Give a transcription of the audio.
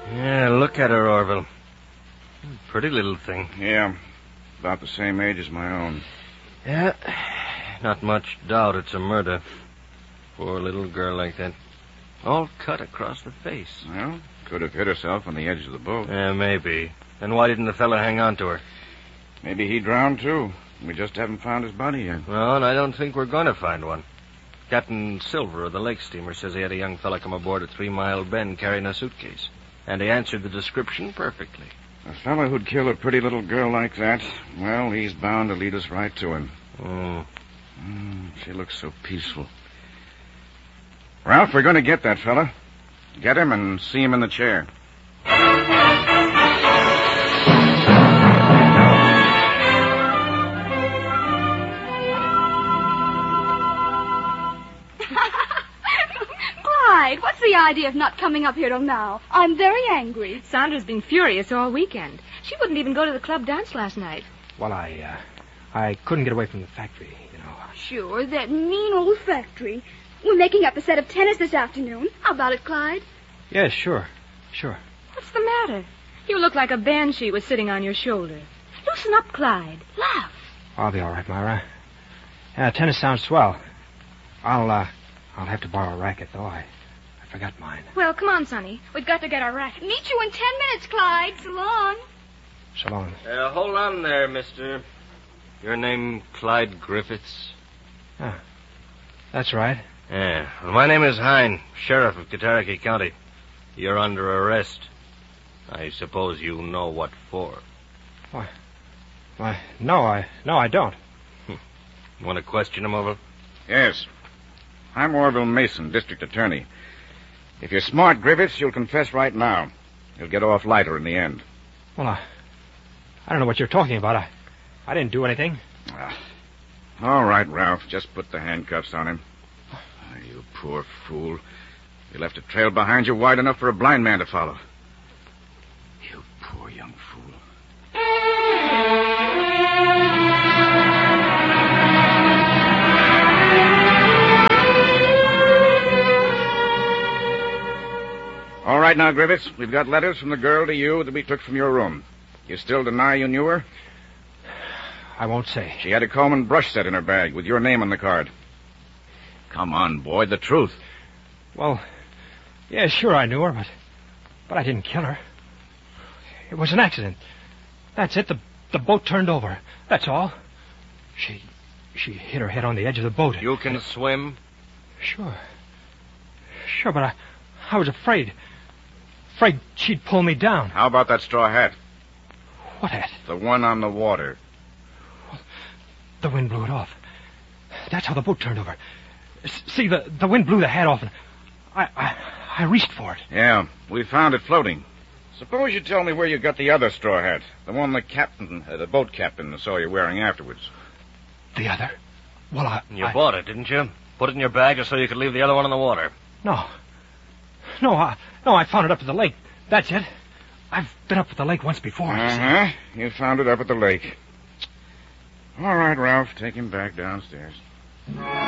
Yeah, look at her, Orville. Pretty little thing. Yeah, about the same age as my own. Yeah, not much doubt it's a murder. Poor little girl like that. All cut across the face. Well, could have hit herself on the edge of the boat. Yeah, maybe. Then why didn't the fella hang on to her? Maybe he drowned, too. We just haven't found his body yet. Well, and I don't think we're going to find one. Captain Silver of the lake steamer says he had a young fella come aboard at 3 Mile Bend carrying a suitcase. And he answered the description perfectly. A fella who'd kill a pretty little girl like that, well, he's bound to lead us right to him. She looks so peaceful. Ralph, we're going to get that fella. Get him and see him in the chair. Clyde, what's the idea of not coming up here till now? I'm very angry. Sandra's been furious all weekend. She wouldn't even go to the club dance last night. Well, I couldn't get away from the factory, you know. Sure, that mean old factory. We're making up a set of tennis this afternoon. How about it, Clyde? Yeah, sure. What's the matter? You look like a banshee was sitting on your shoulder. Loosen up, Clyde. Laugh. I'll be all right, Myra. Tennis sounds swell. I'll have to borrow a racket, though. I forgot mine. Well, come on, Sonny. We've got to get our racket. Meet you in 10 minutes, Clyde. So long. So long. Hold on there, mister. Your name Clyde Griffiths? That's right. Yeah. Well, my name is Hine, sheriff of Cataraqui County. You're under arrest. I suppose you know what for. Why, no, I don't. Want to question him, Orville? Yes. I'm Orville Mason, district attorney. If you're smart, Griffiths, you'll confess right now. You'll get off lighter in the end. Well, I don't know what you're talking about. I didn't do anything. All right, Ralph. Just put the handcuffs on him. You poor fool. You left a trail behind you wide enough for a blind man to follow. You poor young fool. All right now, Griffiths. We've got letters from the girl to you that we took from your room. You still deny you knew her? I won't say. She had a comb and brush set in her bag with your name on the card. Come on, boy, the truth. Well, yeah, sure I knew her, but I didn't kill her. It was an accident. That's it. The boat turned over. That's all. She hit her head on the edge of the boat. You can swim? Sure, but I was afraid. Afraid she'd pull me down. How about that straw hat? What hat? The one on the water. Well, the wind blew it off. That's how the boat turned over. See, the wind blew the hat off, and I reached for it. Yeah, we found it floating. Suppose you tell me where you got the other straw hat. The one the boat captain saw you wearing afterwards. The other? Well, You bought it, didn't you? Put it in your bag just so you could leave the other one in the water. No, I found it up at the lake. That's it. I've been up at the lake once before. Uh-huh. You found it up at the lake. All right, Ralph, take him back downstairs.